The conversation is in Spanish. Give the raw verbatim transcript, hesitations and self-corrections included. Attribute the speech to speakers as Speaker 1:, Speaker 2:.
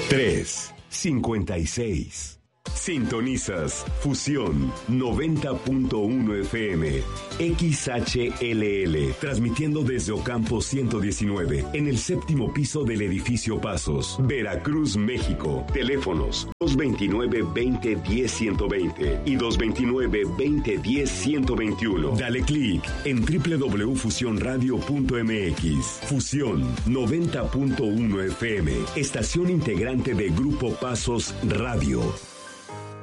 Speaker 1: tres cincuenta y seis. Sintonizas Fusión noventa punto uno F M, X H L L, transmitiendo desde Ocampo ciento diecinueve, en el séptimo piso del edificio Pasos, Veracruz, México. Teléfonos dos veintinueve, veinte, diez, ciento veinte y dos veintinueve, veinte, diez, ciento veintiuno. Dale clic en doble u doble u doble u punto fusión radio punto m x. Fusión noventa punto uno F M, estación integrante de Grupo Pasos Radio.